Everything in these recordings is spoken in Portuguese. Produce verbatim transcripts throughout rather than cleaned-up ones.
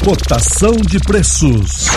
Cotação de preços.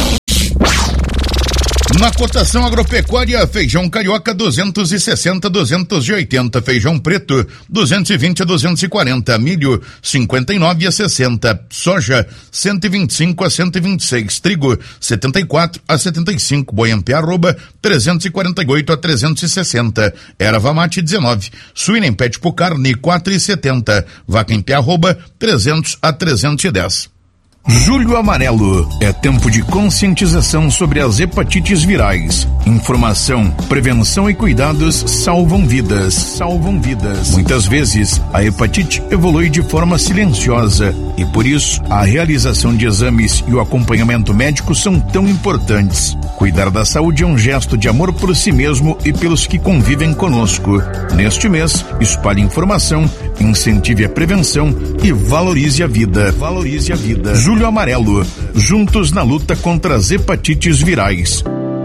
Na cotação agropecuária, feijão carioca duzentos e sessenta, duzentos e oitenta, feijão preto duzentos e vinte a duzentos e quarenta, milho cinquenta e nove a sessenta, soja cento e vinte e cinco a cento e vinte e seis, trigo setenta e quatro a setenta e cinco, boi em pé arroba trezentos e quarenta e oito a trezentos e sessenta, erva mate dezenove, suína em pé tipo carne quatro e setenta, vaca em pé arroba trezentos a trezentos e dez. Julho Amarelo é tempo de conscientização sobre as hepatites virais. Informação, prevenção e cuidados salvam vidas, salvam vidas. Muitas vezes, a hepatite evolui de forma silenciosa e por isso, a realização de exames e o acompanhamento médico são tão importantes. Cuidar da saúde é um gesto de amor por si mesmo e pelos que convivem conosco. Neste mês, espalhe informação, incentive a prevenção e valorize a vida. Valorize a vida. Julho Amarelo, juntos na luta contra as hepatites virais.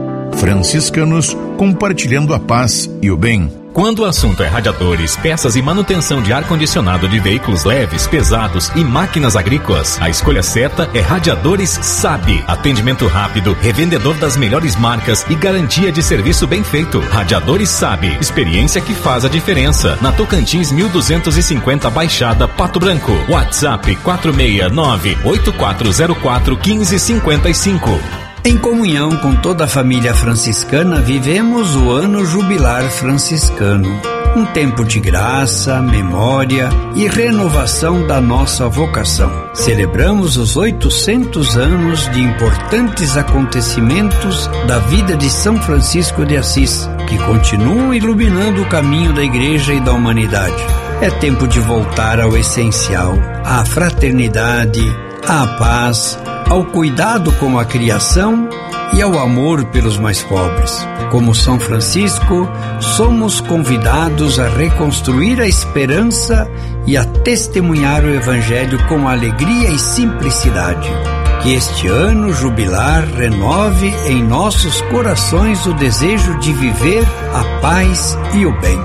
Franciscanos compartilhando a paz e o bem. Quando o assunto é radiadores, peças e manutenção de ar-condicionado de veículos leves, pesados e máquinas agrícolas, a escolha certa é Radiadores Sabe. Atendimento rápido, revendedor das melhores marcas e garantia de serviço bem feito. Radiadores Sabe. Experiência que faz a diferença. Na Tocantins mil duzentos e cinquenta Baixada, Pato Branco. WhatsApp quatro seis nove, oito quatro zero quatro, um cinco cinco cinco. Em comunhão com toda a família franciscana, vivemos o ano jubilar franciscano. Um tempo de graça, memória e renovação da nossa vocação. Celebramos os oitocentos anos de importantes acontecimentos da vida de São Francisco de Assis, que continuam iluminando o caminho da Igreja e da humanidade. É tempo de voltar ao essencial, à fraternidade, à paz, ao cuidado com a criação e ao amor pelos mais pobres. Como São Francisco, somos convidados a reconstruir a esperança e a testemunhar o Evangelho com alegria e simplicidade. Que este ano jubilar renove em nossos corações o desejo de viver a paz e o bem.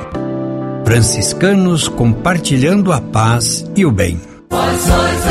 Franciscanos compartilhando a paz e o bem. Vós sois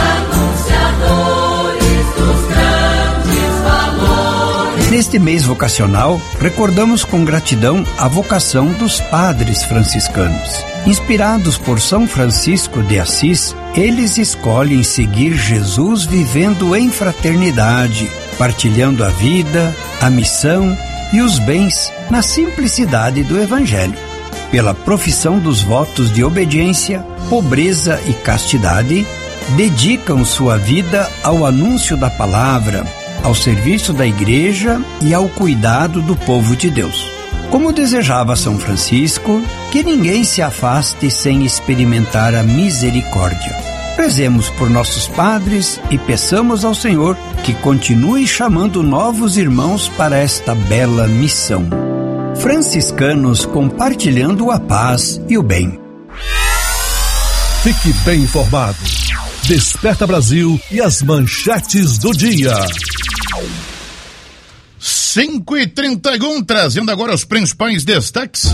anunciadores dos grandes valores. Neste mês vocacional, recordamos com gratidão a vocação dos padres franciscanos. Inspirados por São Francisco de Assis, eles escolhem seguir Jesus vivendo em fraternidade, partilhando a vida, a missão e os bens na simplicidade do Evangelho. Pela profissão dos votos de obediência, pobreza e castidade, dedicam sua vida ao anúncio da palavra, ao serviço da Igreja e ao cuidado do povo de Deus. Como desejava São Francisco, que ninguém se afaste sem experimentar a misericórdia. Rezemos por nossos padres e peçamos ao Senhor que continue chamando novos irmãos para esta bela missão. Franciscanos compartilhando a paz e o bem. Fique bem informado. Desperta Brasil e as manchetes do dia. cinco e trinta e um, trazendo agora os principais destaques.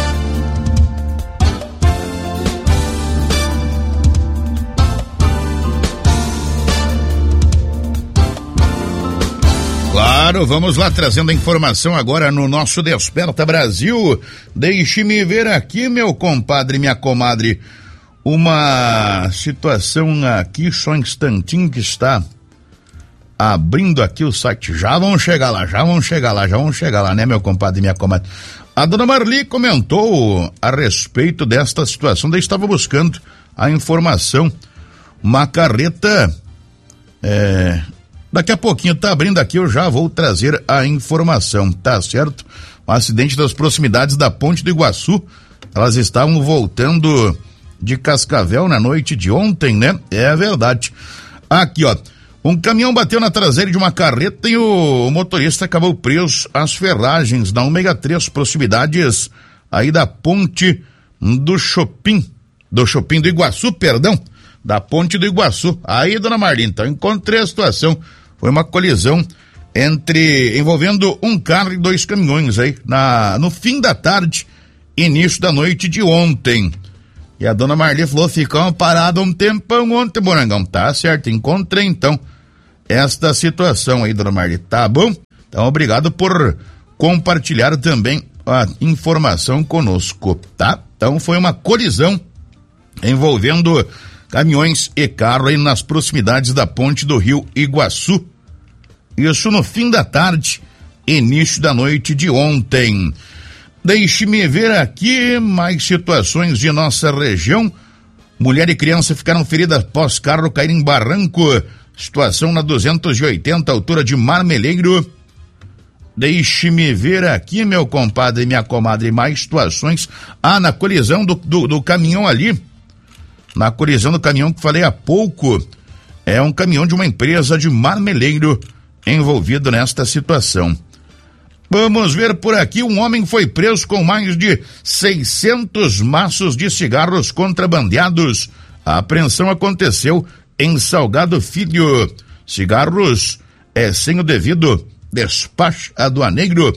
Claro, vamos lá trazendo a informação agora no nosso Desperta Brasil. Deixe-me ver aqui, meu compadre, minha comadre, uma situação aqui, só um instantinho que está abrindo aqui o site. Já vão chegar lá, já vão chegar lá, já vão chegar lá, né, meu compadre e minha comadre? A dona Marli comentou a respeito desta situação, daí estava buscando a informação. Uma carreta, é... daqui a pouquinho tá abrindo aqui, eu já vou trazer a informação, tá certo? Um acidente das proximidades da Ponte do Iguaçu, elas estavam voltando de Cascavel na noite de ontem, né? É verdade. Aqui, ó, um caminhão bateu na traseira de uma carreta e o motorista acabou preso às ferragens na ômega três, proximidades aí da Ponte do Chopin, do Chopin do Iguaçu, perdão, da Ponte do Iguaçu. Aí, dona Marlene, então encontrei a situação. Foi uma colisão entre, envolvendo um carro e dois caminhões aí, na, no fim da tarde, início da noite de ontem. E a dona Marli falou, ficamos parados um tempão ontem, Morangão. Tá certo, encontrei então esta situação aí, dona Marli, tá bom? Então, obrigado por compartilhar também a informação conosco, tá? Então, foi uma colisão envolvendo caminhões e carro aí nas proximidades da ponte do Rio Iguaçu. Isso no fim da tarde, início da noite de ontem. Deixe-me ver aqui mais situações de nossa região. Mulher e criança ficaram feridas após carro cair em barranco. Situação na duzentos e oitenta, altura de Marmeleiro. Deixe-me ver aqui, meu compadre e minha comadre, mais situações. Ah, na colisão do, do, do caminhão ali. Na colisão do caminhão que falei há pouco. É um caminhão de uma empresa de Marmeleiro envolvido nesta situação. Vamos ver por aqui, um homem foi preso com mais de seiscentos maços de cigarros contrabandeados. A apreensão aconteceu em Salgado Filho. Cigarros é sem o devido despacho aduaneiro.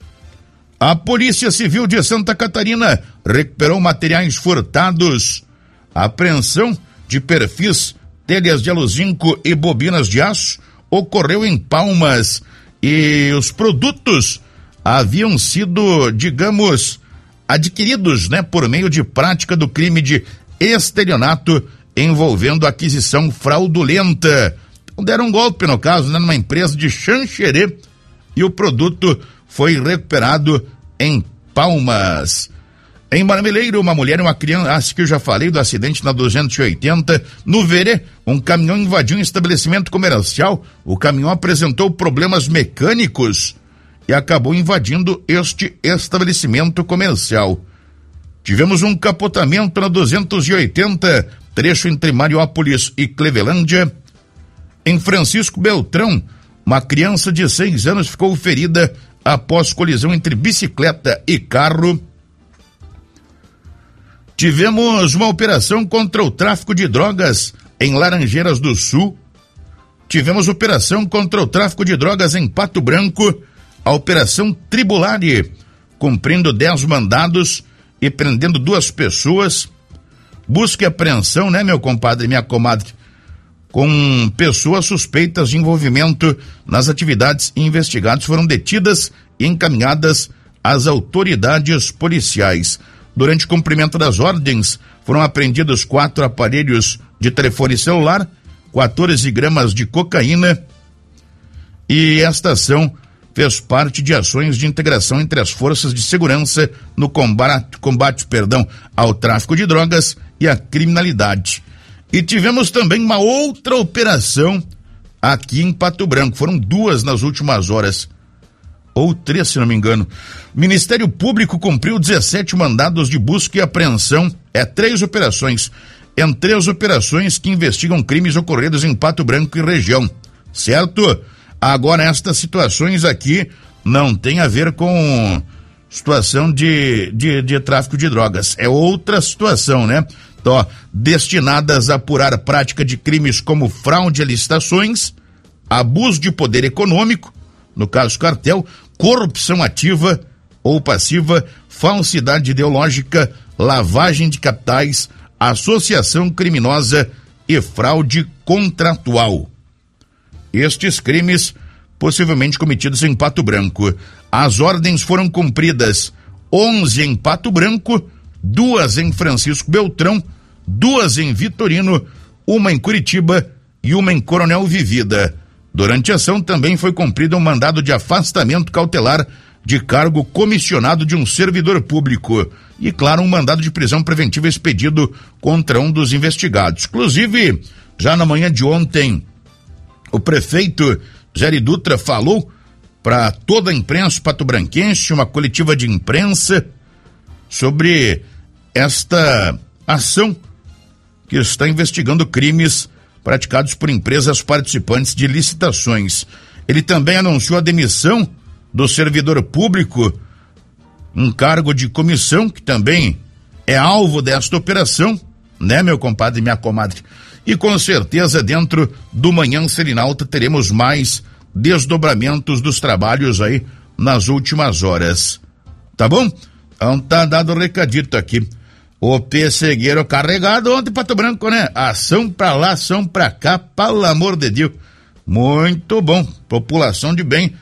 A Polícia Civil de Santa Catarina recuperou materiais furtados. A apreensão de perfis, telhas de aluzinco e bobinas de aço ocorreu em Palmas. E os produtos haviam sido, digamos, adquiridos, né, por meio de prática do crime de estelionato envolvendo aquisição fraudulenta. Então, deram um golpe, no caso, né, numa empresa de Xanxerê, e o produto foi recuperado em Palmas. Em Marmeleiro, uma mulher e uma criança, acho que eu já falei do acidente na duzentos e oitenta, no Verê, um caminhão invadiu um estabelecimento comercial, o caminhão apresentou problemas mecânicos e acabou invadindo este estabelecimento comercial. Tivemos um capotamento na duzentos e oitenta, trecho entre Mariópolis e Clevelândia. Em Francisco Beltrão, uma criança de seis anos ficou ferida após colisão entre bicicleta e carro. Tivemos uma operação contra o tráfico de drogas em Laranjeiras do Sul. Tivemos operação contra o tráfico de drogas em Pato Branco. A Operação Tribulari, cumprindo dez mandados e prendendo duas pessoas. Busca e apreensão, né, meu compadre e minha comadre, com pessoas suspeitas de envolvimento nas atividades investigadas, foram detidas e encaminhadas às autoridades policiais. Durante o cumprimento das ordens, foram apreendidos quatro aparelhos de telefone celular, quatorze gramas de cocaína, e esta ação fez parte de ações de integração entre as forças de segurança no combate, combate perdão, ao tráfico de drogas e à criminalidade. E tivemos também uma outra operação aqui em Pato Branco, foram duas nas últimas horas. Ou três, se não me engano. O Ministério Público cumpriu dezessete mandados de busca e apreensão, é três operações, em três operações que investigam crimes ocorridos em Pato Branco e região, certo? Agora, estas situações aqui não tem a ver com situação de, de, de tráfico de drogas, é outra situação, né? Então, ó, destinadas a apurar a prática de crimes como fraude a licitações, abuso de poder econômico, no caso cartel, corrupção ativa ou passiva, falsidade ideológica, lavagem de capitais, associação criminosa e fraude contratual. Estes crimes possivelmente cometidos em Pato Branco. As ordens foram cumpridas, onze em Pato Branco, duas em Francisco Beltrão, duas em Vitorino, uma em Curitiba e uma em Coronel Vivida. Durante a ação também foi cumprido um mandado de afastamento cautelar de cargo comissionado de um servidor público e, claro, um mandado de prisão preventiva expedido contra um dos investigados. Inclusive, já na manhã de ontem, o prefeito Jair Dutra falou para toda a imprensa patobranquense, uma coletiva de imprensa, sobre esta ação que está investigando crimes praticados por empresas participantes de licitações. Ele também anunciou a demissão do servidor público, um cargo de comissão que também é alvo desta operação, né, meu compadre e minha comadre? E com certeza dentro do Manhã Serenalta teremos mais desdobramentos dos trabalhos aí nas últimas horas. Tá bom? Então tá dado o recadito aqui. O pessegueiro carregado ontem, Pato Branco, né? Ação pra lá, ação pra cá, pelo amor de Deus. Muito bom, população de bem.